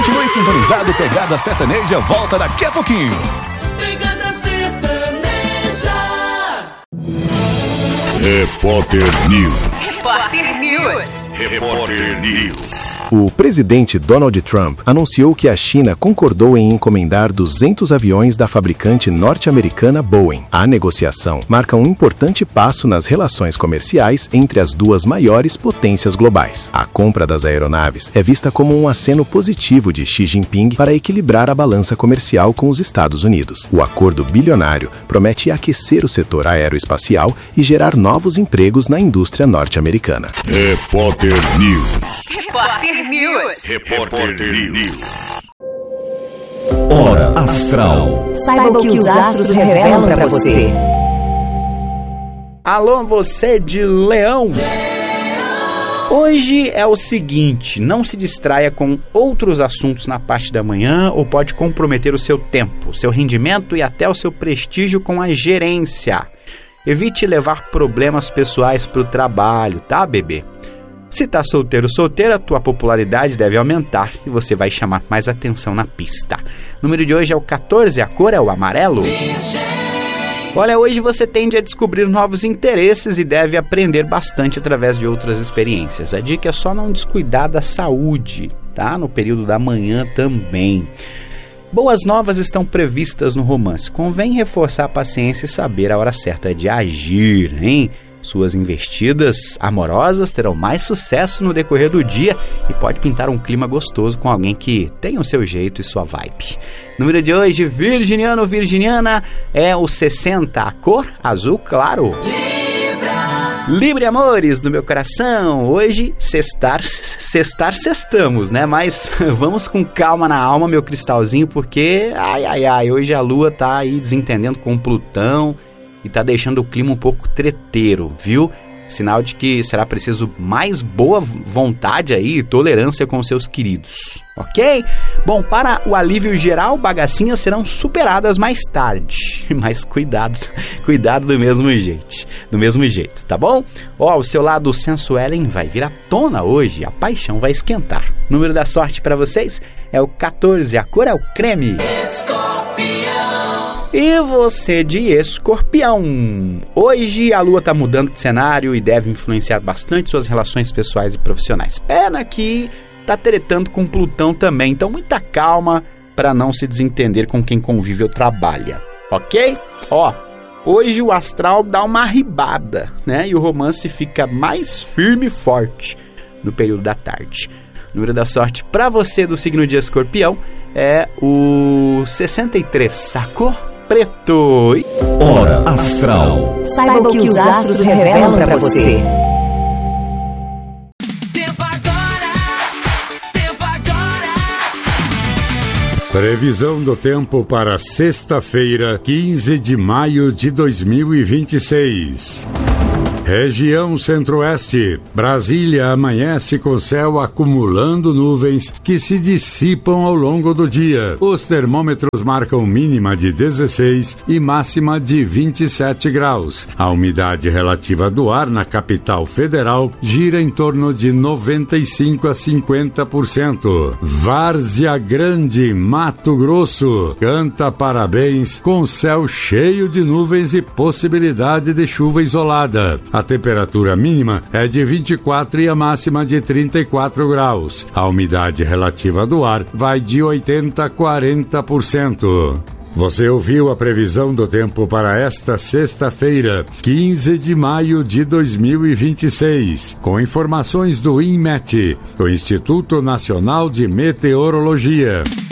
Continue sintonizado, Pegada Sertaneja volta daqui a pouquinho. Pegada Sertaneja. Repórter News. Repórter News. Repórter News. O presidente Donald Trump anunciou que a China concordou em encomendar 200 aviões da fabricante norte-americana Boeing. A negociação marca um importante passo nas relações comerciais entre as duas maiores potências globais. A compra das aeronaves é vista como um aceno positivo de Xi Jinping para equilibrar a balança comercial com os Estados Unidos. O acordo bilionário promete aquecer o setor aeroespacial e gerar novos empregos na indústria norte-americana. Repórter News. Repórter News. Repórter News. Hora Astral. Saiba o que os astros revelam para você. Alô, você de Leão. Hoje é o seguinte, não se distraia com outros assuntos na parte da manhã ou pode comprometer o seu tempo, seu rendimento e até o seu prestígio com a gerência. Evite levar problemas pessoais para o trabalho, tá, bebê? Se tá solteiro ou solteira, tua popularidade deve aumentar e você vai chamar mais atenção na pista. O número de hoje é o 14, a cor é o amarelo. Olha, hoje você tende a descobrir novos interesses e deve aprender bastante através de outras experiências. A dica é só não descuidar da saúde, tá? No período da manhã também. Boas novas estão previstas no romance. Convém reforçar a paciência e saber a hora certa de agir, hein? Suas investidas amorosas terão mais sucesso no decorrer do dia e pode pintar um clima gostoso com alguém que tem o seu jeito e sua vibe. Número de hoje, virginiano, virginiana, é o 60, a cor azul claro. Libra, amores do meu coração, hoje sextamos, né? Mas vamos com calma na alma, meu cristalzinho, porque, hoje a lua tá aí desentendendo com Plutão e tá deixando o clima um pouco treteiro, viu? Sinal de que será preciso mais boa vontade aí e tolerância com seus queridos, ok? Bom, para o alívio geral, bagacinhas serão superadas mais tarde, mas cuidado do mesmo jeito, tá bom? Ó, o seu lado sensuelen vai vir à tona hoje, a paixão vai esquentar. O número da sorte para vocês é o 14, a cor é o creme. E você de Escorpião, hoje a lua tá mudando de cenário e deve influenciar bastante suas relações pessoais e profissionais. Pena que tá tretando com Plutão também, então muita calma para não se desentender com quem convive ou trabalha, ok? Ó, hoje o astral dá uma arribada, né? E o romance fica mais firme e forte no período da tarde. O número da sorte para você do signo de Escorpião é o 63, sacou? Preto. Hora Astral. Saiba o que os astros revelam para você. Tempo agora. Previsão do tempo para sexta-feira, 15 de maio de 2026. Região Centro-Oeste. Brasília amanhece com céu acumulando nuvens que se dissipam ao longo do dia. Os termômetros marcam mínima de 16 e máxima de 27 graus. A umidade relativa do ar na capital federal gira em torno de 95 a 50%. Várzea Grande, Mato Grosso, canta parabéns com céu cheio de nuvens e possibilidade de chuva isolada. A temperatura mínima é de 24 e a máxima de 34 graus. A umidade relativa do ar vai de 80 a 40%. Você ouviu a previsão do tempo para esta sexta-feira, 15 de maio de 2026, com informações do INMET, o Instituto Nacional de Meteorologia.